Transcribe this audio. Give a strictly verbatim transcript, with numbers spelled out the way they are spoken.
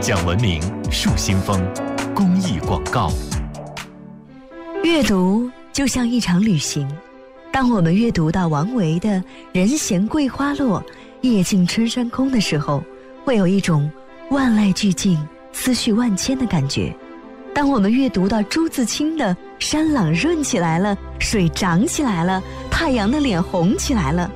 讲文明树新风公益广告。 阅读就像一场旅行，当我们阅读到王维的人闲桂花落，夜静春山空的时候，会有一种万籁俱静思绪万千的感觉。当我们阅读到朱自清的山朗润起来了，水涨起来了，太阳的脸红起来了，